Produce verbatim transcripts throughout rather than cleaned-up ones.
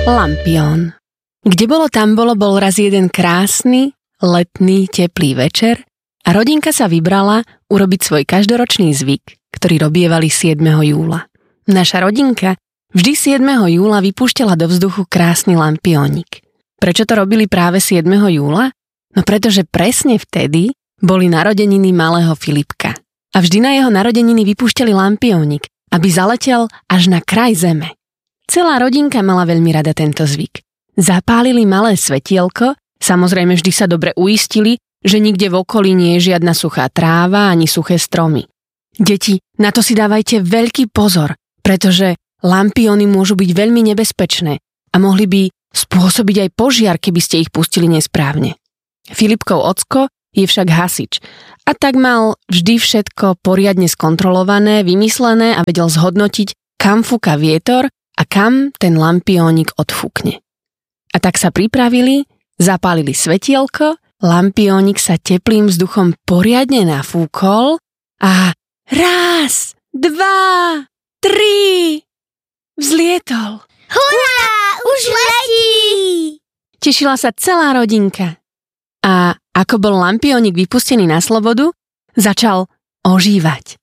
Lampión. Kde bolo, tam bolo, bol raz jeden krásny, letný, teplý večer a rodinka sa vybrala urobiť svoj každoročný zvyk, ktorý robievali siedmeho júla. Naša rodinka vždy siedmeho júla vypúšťala do vzduchu krásny lampiónik. Prečo to robili práve siedmeho júla? No pretože presne vtedy boli narodeniny malého Filipka. A vždy na jeho narodeniny vypúšťali lampiónik, aby zaletel až na kraj zeme. Celá rodinka mala veľmi rada tento zvyk. Zapálili malé svetielko, samozrejme vždy sa dobre uistili, že nikde v okolí nie je žiadna suchá tráva ani suché stromy. Deti, na to si dávajte veľký pozor, pretože lampióny môžu byť veľmi nebezpečné a mohli by spôsobiť aj požiar, keby ste ich pustili nesprávne. Filipkov ocko je však hasič a tak mal vždy všetko poriadne skontrolované, vymyslené a vedel zhodnotiť, kam fúka vietor a kam ten lampiónik odfúkne. A tak sa pripravili, zapálili svetielko, lampiónik sa teplým vzduchom poriadne nafúkol a raz, dva, tri, vzlietol. Hurá, už letí! Tešila sa celá rodinka. A ako bol lampiónik vypustený na slobodu, začal ožívať.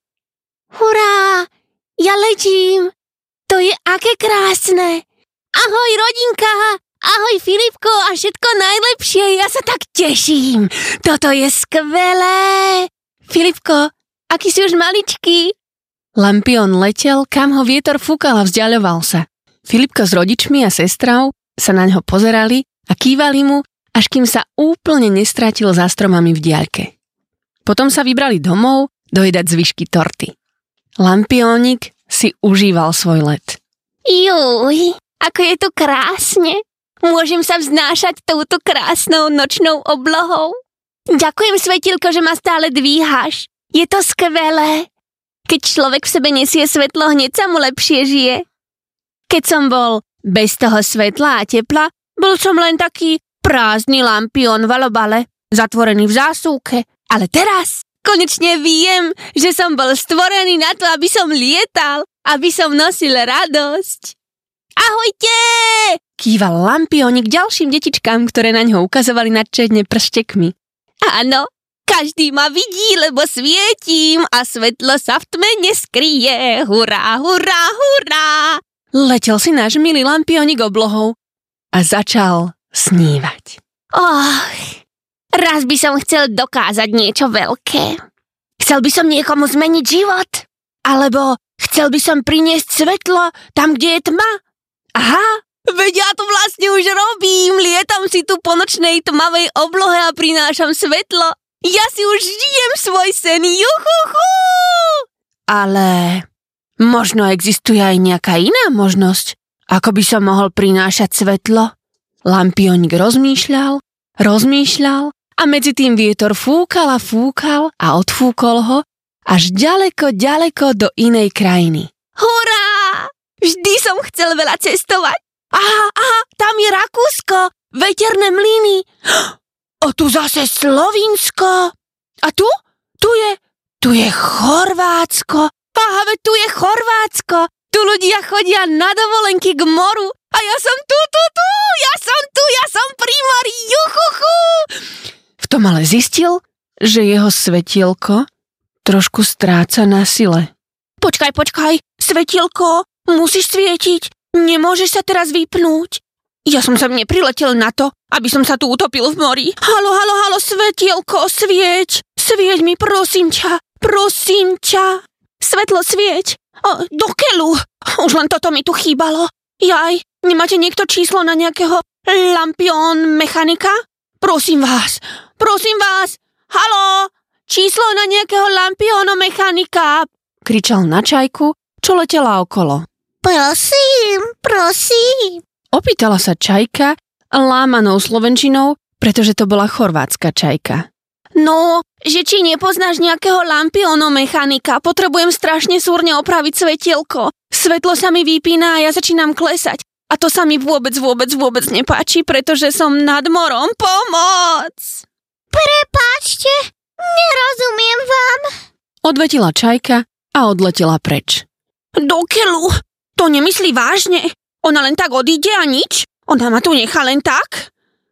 Hurá, ja letím! To je aké krásne! Ahoj, rodinka! Ahoj, Filipko a všetko najlepšie, ja sa tak teším! Toto je skvelé! Filipko, aký si už maličký? Lampión letel, kam ho vietor fúkal a vzdiaľoval sa. Filipko s rodičmi a sestrou sa na ňo pozerali a kývali mu, až kým sa úplne nestratil za stromami v diaľke. Potom sa vybrali domov dojedať zvyšky torty. Lampiónik si užíval svoj let. Juj, ako je tu krásne. Môžem sa vznášať touto krásnou nočnou oblohou. Ďakujem, svetielko, že ma stále dvíhaš. Je to skvelé. Keď človek v sebe nesie svetlo, hneď sa mu lepšie žije. Keď som bol bez toho svetla a tepla, bol som len taký prázdny lampión v alobale, zatvorený v zásuvke. Ale teraz konečne viem, že som bol stvorený na to, aby som lietal, aby som nosil radosť. Ahojte! Kýval lampiónik ďalším detičkám, ktoré na ňo ukazovali nadšene prštekmi. Áno, každý ma vidí, lebo svietim a svetlo sa v tme neskryje. Hurá, hurá, hurá! Letel si náš milý lampiónik oblohou a začal snívať. Oh, raz by som chcel dokázať niečo veľké. Chcel by som niekomu zmeniť život. Alebo chcel by som priniesť svetlo tam, kde je tma. Aha, veď ja to vlastne už robím. Lietam si tu po nočnej tmavej oblohe a prinášam svetlo. Ja si už žijem svoj sen. Juchuchu! Ale možno existuje aj nejaká iná možnosť, ako by som mohol prinášať svetlo. Lampiónik rozmýšľal, rozmýšľal a medzi tým vietor fúkal a fúkal a odfúkol ho až ďaleko, ďaleko do inej krajiny. Hurá! Vždy som chcel veľa cestovať. Aha, aha, tam je Rakúsko, veterné mlyny. A tu zase Slovinsko. A tu? Tu je, tu je Chorvátsko. Aha, veď tu je Chorvátsko. Tu ľudia chodia na dovolenky k moru. A ja som tu, tu, tu. Ja som tu, ja som pri mori. Juchuchu. V tom ale zistil, že jeho svetielko trošku stráca na sile. Počkaj, počkaj, svetielko, musíš svietiť. Nemôžeš sa teraz vypnúť. Ja som sem nepriletel na to, aby som sa tu utopil v mori. Halo, halo, halo, svetielko, svieť. Svieť mi, prosím ťa, prosím ťa. Svetlo, svieť. O, do keľu. Už len toto mi tu chýbalo. Jaj, nemáte niekto číslo na nejakého lampión mechanika? Prosím vás, prosím vás. Halo, číslo na nejakého lampióno mechanika. Kričal na čajku, čo letela okolo. Prosím, prosím. Opýtala sa čajka lámanou slovenčinou, pretože to bola chorvátska čajka. No, že či nepoznáš nejakého lampióno mechanika, potrebujem strašne súrne opraviť svetielko. Svetlo sa mi vypína a ja začínam klesať. A to sa mi vôbec, vôbec, vôbec nepáči, pretože som nad morom. Pomoc! Prepáčte, nerozumiem vám. Odvetila čajka a odletela preč. Do keľu, to nemyslí vážne. Ona len tak odíde a nič? Ona ma tu nechá len tak?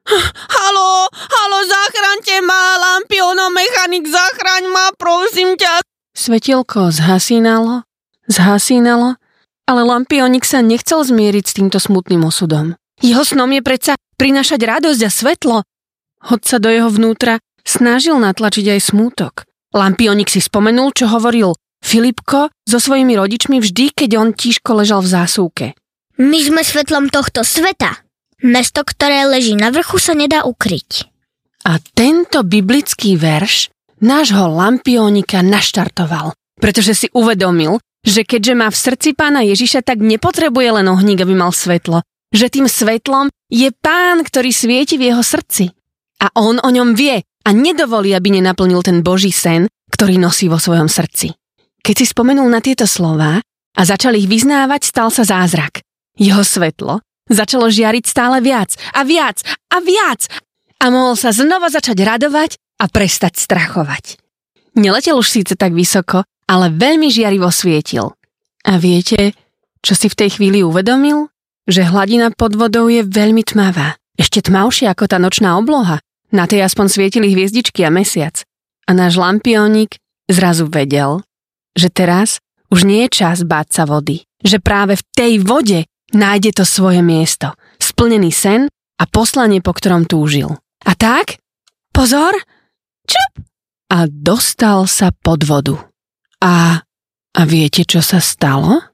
Haló, haló, zachraňte ma, Lampiono, mechanik, zachraň ma, prosím ťa. Svetielko zhasínalo, zhasínalo, ale Lampionik sa nechcel zmieriť s týmto smutným osudom. Jeho snom je predsa prinášať radosť a svetlo. Hoď sa do jeho vnútra snažil natlačiť aj smútok. Lampionik si spomenul, čo hovoril Filipko so svojimi rodičmi vždy, keď on tížko ležal v zásuvke. My sme svetlom tohto sveta. Mesto, ktoré leží na vrchu, sa nedá ukryť. A tento biblický verš nášho Lampionika naštartoval, pretože si uvedomil, že keďže má v srdci pána Ježiša, tak nepotrebuje len ohník, aby mal svetlo. Že tým svetlom je pán, ktorý svieti v jeho srdci. A on o ňom vie a nedovolí, aby nenaplnil ten Boží sen, ktorý nosí vo svojom srdci. Keď si spomenul na tieto slová a začal ich vyznávať, stal sa zázrak. Jeho svetlo začalo žiariť stále viac a viac a viac a mohol sa znova začať radovať a prestať strachovať. Neletel už síce tak vysoko, ale veľmi žiarivo svietil. A viete, čo si v tej chvíli uvedomil? Že hladina pod vodou je veľmi tmavá. Ešte tmavšia ako tá nočná obloha. Na tej aspoň svietili hviezdičky a mesiac. A náš Lampionik zrazu vedel, že teraz už nie je čas báť sa vody. Že práve v tej vode nájde to svoje miesto. Splnený sen a poslanie, po ktorom túžil. A tak, pozor, čup! A dostal sa pod vodu. A, a viete, čo sa stalo?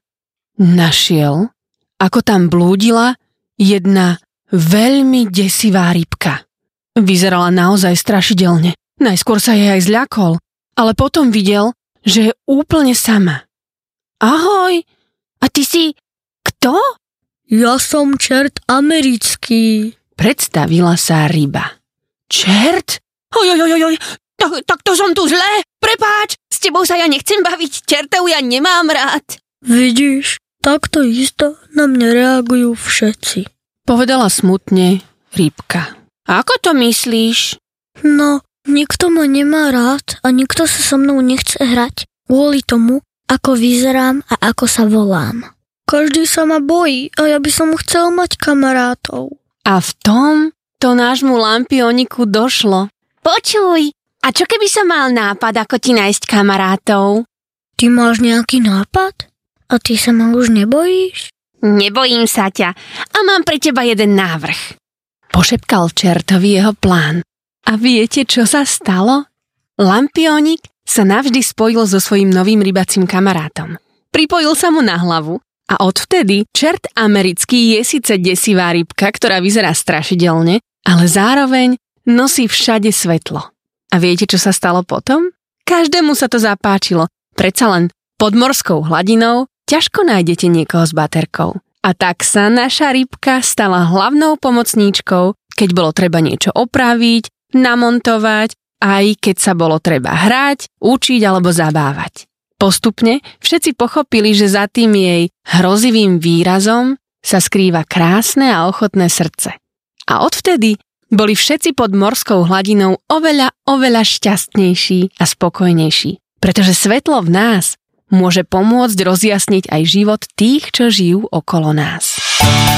Našiel, ako tam blúdila jedna veľmi desivá rybka. Vyzerala naozaj strašidelne. Najskôr sa jej aj zľakol, ale potom videl, že je úplne sama. Ahoj, a ty si kto? Ja som čert americký. Predstavila sa ryba. Čert? Ojojojoj, tak, tak to som tu zle. Prepáč, s tebou sa ja nechcem baviť, čertov ja nemám rád. Vidíš, takto isto na mňa reagujú všetci. Povedala smutne rybka. Ako to myslíš? No, nikto ma nemá rád a nikto sa so mnou nechce hrať kvôli tomu, ako vyzerám a ako sa volám. Každý sa ma bojí a ja by som chcel mať kamarátov. A v tom to nášmu Lampioniku došlo. Počuj, a čo keby som mal nápad, ako ti nájsť kamarátov? Ty máš nejaký nápad? A ty sa ma už nebojíš? Nebojím sa ťa a mám pre teba jeden návrh. Pošepkal čertovi jeho plán. A viete, čo sa stalo? Lampionik sa navždy spojil so svojím novým rybacím kamarátom. Pripojil sa mu na hlavu a odvtedy čert americký je síce desivá rybka, ktorá vyzerá strašidelne, ale zároveň nosí všade svetlo. A viete, čo sa stalo potom? Každému sa to zapáčilo. Predsa len pod morskou hladinou ťažko nájdete niekoho s baterkou. A tak sa naša rybka stala hlavnou pomocníčkou, keď bolo treba niečo opraviť, namontovať, aj keď sa bolo treba hrať, učiť alebo zabávať. Postupne všetci pochopili, že za tým jej hrozivým výrazom sa skrýva krásne a ochotné srdce. A odvtedy boli všetci pod morskou hladinou oveľa, oveľa šťastnejší a spokojnejší. Pretože svetlo v nás môže pomôcť rozjasniť aj život tých, čo žijú okolo nás.